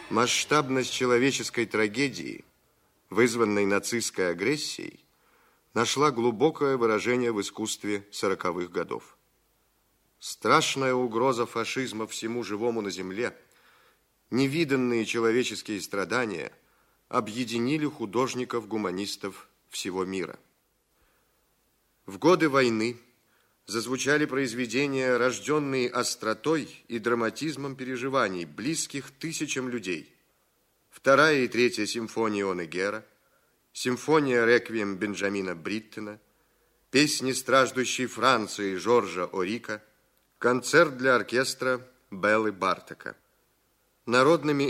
Масштабность человеческой трагедии, вызванной нацистской агрессией, нашла глубокое выражение в искусстве 40-х годов. Страшная угроза фашизма всему живому на земле, невиданные человеческие страдания объединили художников-гуманистов всего мира. В годы войны зазвучали произведения, рожденные остротой и драматизмом переживаний, близких тысячам людей. Вторая и третья симфонии Онегера, симфония «Реквием» Бенджамина Бриттена, песни страждущей Франции Жоржа Орика, концерт для оркестра Беллы Бартака. Народными